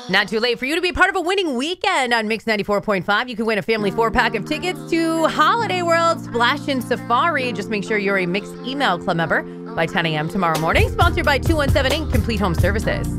Not too late for you to be part of a winning weekend on Mix 94.5. You can win a family 4-pack of tickets to Holiday World Splash and Safari. Just make sure you're a Mix email club member by 10 a.m. tomorrow morning. Sponsored by 217 Inc. Complete Home Services.